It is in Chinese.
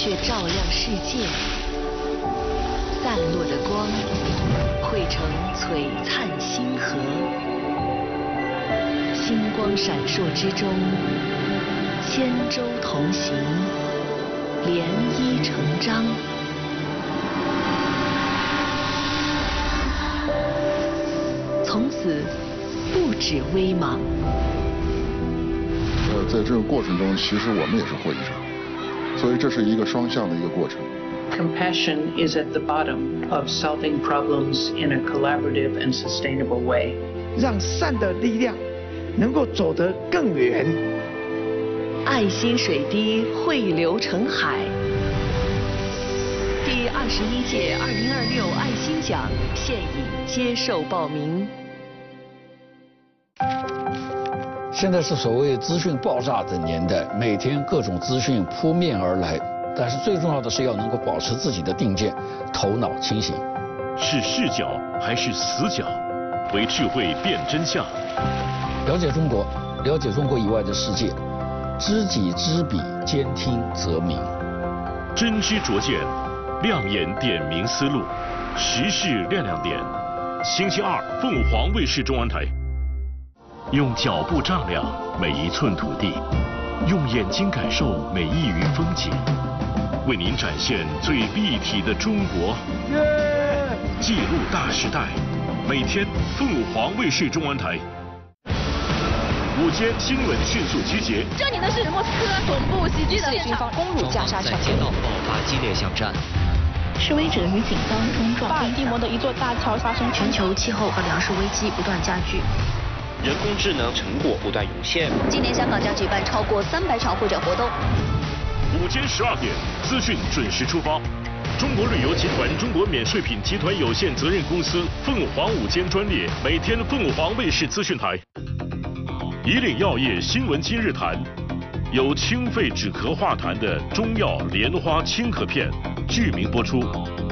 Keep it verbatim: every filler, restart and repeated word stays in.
却照亮世界。散落的光汇成璀璨星河，星光闪烁之中，千舟同行，涟漪成章。从此不止微茫。 呃，在这个过程中，其实我们也是获益者，所以这是一个双向的一个过程。 Compassion is at the bottom of solving problems in a collaborative and sustainable way. 让善的力量能够走得更远。 爱心水滴汇流成海。第二十一届二零二六爱心奖现已接受报名。 现在是所谓资讯爆炸的年代，每天各种资讯扑面而来。但是最重要的是要能够保持自己的定见，头脑清醒。 是视角还是死角？为智慧辨真相。 了解中国，了解中国以外的世界，知己知彼，兼听则明。 真知灼见，亮眼点明思路，时事亮亮点。星期二，凤凰卫视中文台。用脚步丈量每一寸土地，用眼睛感受每一隅风景。为您展现最立体的中国，记录大时代。每天，凤凰卫视中文台。午间新闻迅速集结。 这里的是莫斯科总部袭击的军方攻入加沙城， 在街道爆发激烈巷战。 示威者与警方冲撞。巴尔的摩的一座大桥发生全球气候和粮食危机不断加剧。 人工智能成果不断涌现。 今年香港将举办超过三百场会展活动。 午间十二点，资讯准时出发。中国旅游集团中国免税品集团有限责任公司凤凰午间专列，每天凤凰卫视资讯台。以岭药业新闻今日谈，有清肺止咳化痰的中药莲花清咳片，剧名播出。